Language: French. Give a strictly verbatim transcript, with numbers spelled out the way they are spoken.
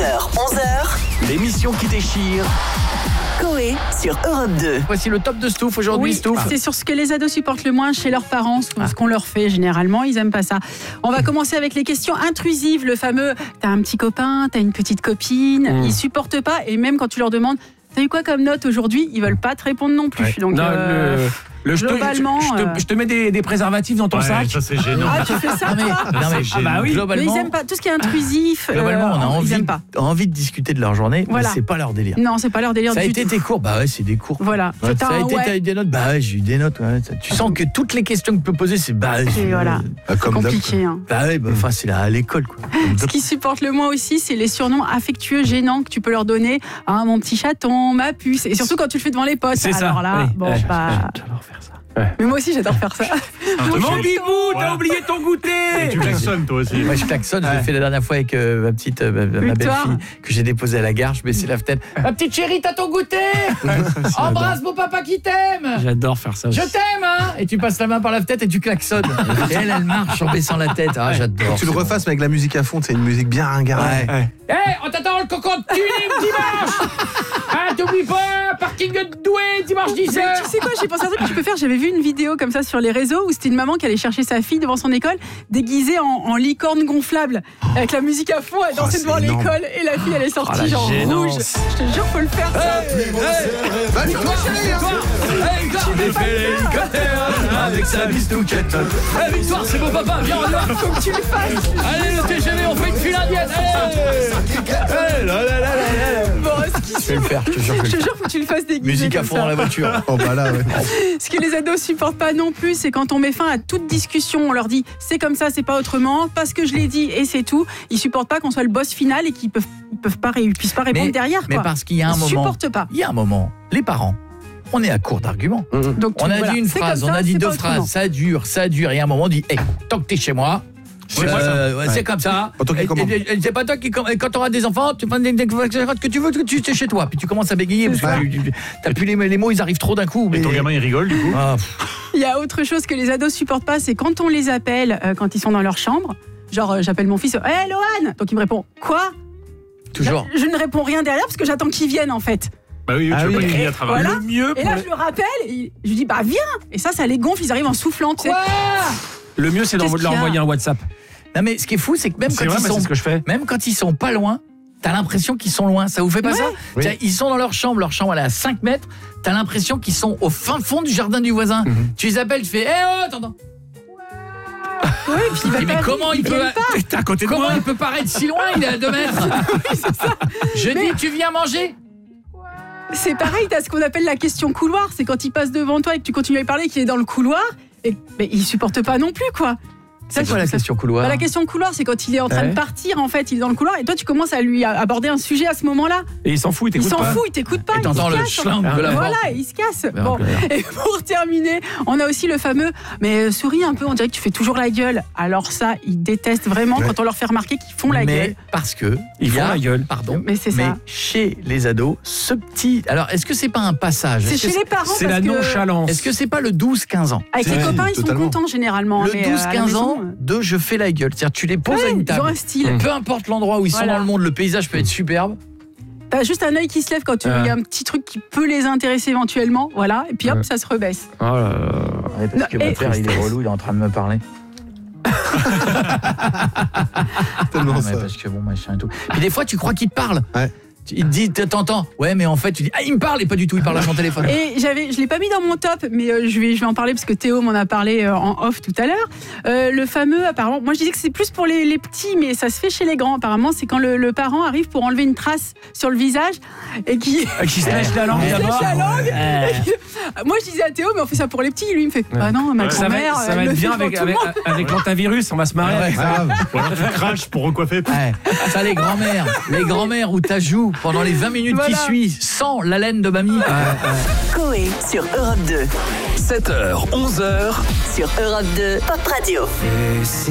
heures, onze heures. L'émission qui déchire. Coé sur Europe deux. Voici le top de Stouff aujourd'hui. Oui, Stouff. c'est sur ce que les ados supportent le moins chez leurs parents, ce ah. qu'on leur fait généralement, ils aiment pas ça. On va commencer avec les questions intrusives, le fameux t'as un petit copain, t'as une petite copine, mmh. ils supportent pas et même quand tu leur demandes t'as eu quoi comme note aujourd'hui, ils veulent pas te répondre non plus. Ouais. Donc non, euh, le... Le, je, globalement, te, je, te, je te mets des, des préservatifs dans ton ouais, sac. Ça c'est gênant. Ah, tu fais ça non, mais, non, mais, ah bah oui. Globalement, mais ils aiment pas tout ce qui est intrusif. Globalement, euh, on a envie, pas. envie de discuter de leur journée, voilà. mais c'est pas leur délire. Non, c'est pas leur délire. Ça a du été tout. tes cours, bah ouais, c'est des cours. Voilà. Ouais, ça a été, ouais. t'as eu des notes, bah ouais, j'ai eu des notes. Ouais. Tu sens que toutes les questions que tu peux poser, c'est bah. C'est voilà. Bah, comme compliqué. Hein. Bah ouais, bah, enfin c'est là, à l'école quoi. Ce qu'ils supportent le moins aussi, c'est les surnoms affectueux, gênants que tu peux leur donner. Ah, mon petit chaton, ma puce, et surtout quand tu le fais devant les potes. C'est Alors ça. là, oui. bon, ouais. bah. J'adore faire ça. Ouais. Mais moi aussi j'adore faire ça. Mon, mon bibou, voilà. T'as oublié ton goûter. Et tu klaxonnes toi aussi. Moi je klaxonne, ouais. Je l'ai fait la dernière fois avec euh, ma petite, euh, ma, ma belle-fille que j'ai déposée à la gare, je baissais la fenêtre. Ma petite chérie, t'as ton goûter. Embrasse mon papa qui t'aime. J'adore faire ça aussi. Je t'aime hein. Et tu passes la main par la fenêtre et tu klaxonnes. Et elle, elle marche en baissant la tête. Ah j'adore. Tu le refasses bon. Mais avec la musique à fond, c'est une musique bien ringarde. Ouais. Ouais. Eh, hey, on t'attend le cocon de tuning dimanche. Ah, t'oublies pas, parking de Douai, dimanche dix heures. Tu sais quoi, j'ai pensé à un truc que tu peux faire. J'avais vu une vidéo comme ça sur les réseaux où c'était une maman qui allait chercher sa fille devant son école déguisée en, en licorne gonflable avec la musique à fond, elle dansait oh, devant énorme. L'école et la fille elle est sortie oh, genre gênance. Rouge. Je te jure, faut le faire ça. Hey, hey, va victoire, victoire. Hey, victoire. J'ai fait l'hélicoptère avec sa bistouquette. Hey, victoire, c'est mon papa, viens on y va. Faut que tu le fasses. Allez le T G V, on fait une file indienne. Allez. Là, là, là, là, là. Bon, ce je vais le faire, je te jure. Je te jure, faut que tu le fasses déguisé. Musique à fond dans la voiture. Oh bah là, ouais. Ce que les ados supportent pas non plus, c'est quand on met fin à toute discussion, on leur dit c'est comme ça, c'est pas autrement, parce que je l'ai dit et c'est tout. Ils supportent pas qu'on soit le boss final et qu'ils peuvent, ils peuvent pas, ils puissent pas répondre mais, derrière. Mais quoi. parce qu'il y a un ils moment. supportent pas. Il y a un moment, les parents. On est à court d'arguments. Mmh. Donc, on a voilà. dit une phrase, ça, on a dit deux phrases, ça dure, ça dure, et à un moment on dit hey, tant que t'es chez moi. C'est, euh, ouais. c'est comme ça. Et, et, et, c'est pas toi qui, quand tu auras des enfants, tu fais des que tu veux, tu es chez toi. Puis tu commences à bégayer. Parce que tu, tu, t'as plus les, les mots, ils arrivent trop d'un coup. Mais... Et ton gamin, il rigole du coup. Ah, il y a autre chose que les ados supportent pas, c'est quand on les appelle, euh, quand ils sont dans leur chambre. Genre, euh, j'appelle mon fils, hé hey, Lohan. Donc il me répond, quoi? Toujours. Je, je ne réponds rien derrière parce que j'attends qu'il vienne en fait. Bah oui, tu ah veux oui. pas crier à travers. Voilà. Le mieux. Et là, je le rappelle, et je lui dis, bah viens. Et ça, ça les gonfle, ils arrivent en soufflant. Tu sais. Le mieux, c'est de leur envoyer un WhatsApp. Non mais ce qui est fou, c'est que même c'est quand vrai, ils sont, c'est ce que je fais. Même quand ils sont pas loin, t'as l'impression qu'ils sont loin. Ça vous fait pas ouais. ça oui. Ils sont dans leur chambre, leur chambre elle est à cinq mètres. T'as l'impression qu'ils sont au fin fond du jardin du voisin. Mm-hmm. Tu les appelles, tu fais, hé hey, oh, t'entends. Oui, puis il va mais comment il peut t'es à côté de comment moi. il peut paraître si loin? Il est à deux mètres. Oui, c'est ça. Je mais... dis, tu viens manger. C'est pareil, t'as ce qu'on appelle la question couloir. C'est quand il passe devant toi et que tu continues à lui parler, qu'il est dans le couloir. Et mais il supporte pas non plus, quoi. C'est quoi la question couloir? Bah, la question couloir, c'est quand il est en train ouais. de partir, en fait, il est dans le couloir, et toi, tu commences à lui aborder un sujet à ce moment-là. Et il s'en fout, il t'écoute il pas. s'en fout, il t'écoute pas. Et t'entends le schling de la Voilà, il se casse. Bon. Et pour terminer, on a aussi le fameux, mais souris un peu, on dirait que tu fais toujours la gueule. Alors ça, ils détestent vraiment ouais. quand on leur fait remarquer qu'ils font la mais gueule. Parce que ils font la gueule, pardon. Mais c'est mais ça. Chez les ados, ce petit. Alors, est-ce que c'est pas un passage? C'est est-ce chez les parents. C'est la nonchalance. Est-ce que c'est pas le douze quinze ans? Avec les copains, ils sont contents généralement. Le douze quinze ans de je fais la gueule. C'est-à-dire, tu les poses ouais, à une table. Ils ont un style. Peu importe l'endroit où ils voilà. sont dans le monde, le paysage peut être superbe. T'as juste un œil qui se lève quand il euh. y a un petit truc qui peut les intéresser éventuellement, voilà, et puis hop, euh. ça se rebaisse. Oh là là. Ouais, parce non, que mon père, il est relou, il est en train de me parler. Tellement non, ça. Mais parce que bon, machin et tout. Puis des fois, tu crois qu'il te parle. Ouais. Il te dit, t'entends. Ouais, mais en fait, tu dis, ah, il me parle et pas du tout, il parle à son téléphone. Et j'avais, je l'ai pas mis dans mon top, mais euh, je vais, je vais en parler parce que Théo m'en a parlé euh, en off tout à l'heure. Euh, le fameux, apparemment, moi je disais que c'est plus pour les, les petits, mais ça se fait chez les grands. Apparemment, c'est quand le, le parent arrive pour enlever une trace sur le visage et qui, qui se lèche la langue. Se lèche la langue. Ouais. Moi je disais à Théo, mais on fait ça pour les petits. Lui il me fait, bah non, ma grand-mère. Ça va, ça va être bien avec, avec, avec l'antivirus, on va se marrer. Ouais, grave. Voilà, tu craches pour recoiffer. Ouais. Ça, les grands-mères, les grands-mères où t'as joué pendant les vingt minutes voilà. qui suivent sans la laine de mamie. Ouais, ouais. Coé sur Europe deux. sept heures, onze heures. Sur Europe deux, Pop Radio. Et si